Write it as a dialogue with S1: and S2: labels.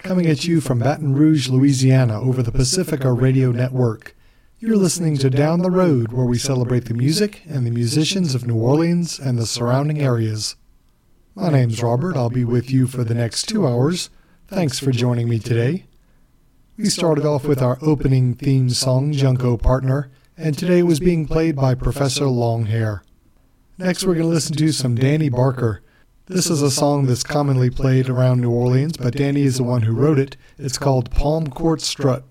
S1: coming at you from Baton Rouge, Louisiana, over the Pacifica Radio Network. You're listening to Down the Road, where we celebrate the music and the musicians of New Orleans and the surrounding areas. My name's Robert. I'll be with you for the next 2 hours. Thanks for joining me today. We started off with our opening theme song, Junko Partner, and today it was being played by Professor Longhair. Next we're going to listen to some Danny Barker. This is a song that's commonly played around New Orleans, but Danny is the one who wrote it. It's called Palm Court Strut.